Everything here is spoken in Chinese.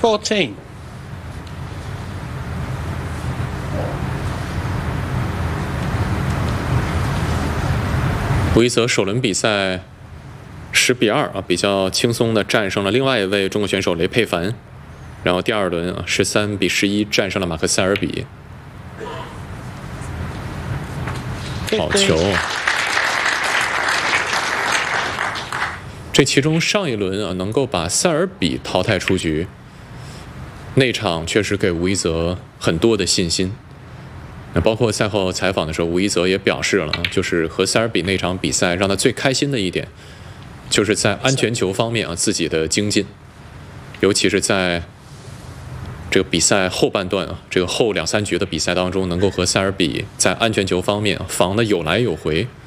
14. 吴一泽首轮比赛10比2比较轻松的战胜了另外一位中国选手雷佩凡，然后第二轮13比11战胜了马克塞尔比。好球！这其中上一轮能够把塞尔比淘汰出局，那场确实给吴一泽很多的信心。那包括赛后采访的时候，吴一泽也表示了，就是和塞尔比那场比赛让他最开心的一点，就是在安全球方面自己的精进，尤其是在这个比赛后半段这个后2、3局的比赛当中，能够和塞尔比在安全球方面防得有来有回。